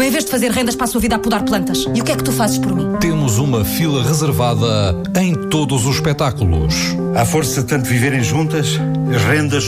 em vez de fazer rendas, passo a vida a podar plantas. E o que é que tu fazes por mim? Temos uma fila reservada em todos os espetáculos. À força de tanto viverem juntas, as rendas